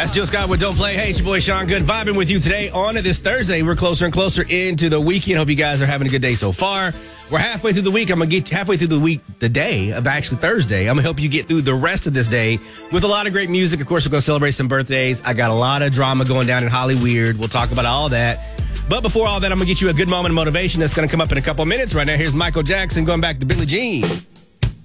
That's Jill Scott with Don't Play. Hey, it's your boy Sean Good vibing with you today on this Thursday. We're closer and closer into the weekend. Hope you guys are having a good day so far. We're halfway through the week. I'm going to get halfway through the week, the day of actually Thursday. I'm going to help you get through the rest of this day with a lot of great music. Of course, we're going to celebrate some birthdays. I got a lot of drama going down in Hollywood. We'll talk about all that. But before all that, I'm going to get you a good moment of motivation that's going to come up in a couple minutes. Right now, here's Michael Jackson going back to Billie Jean.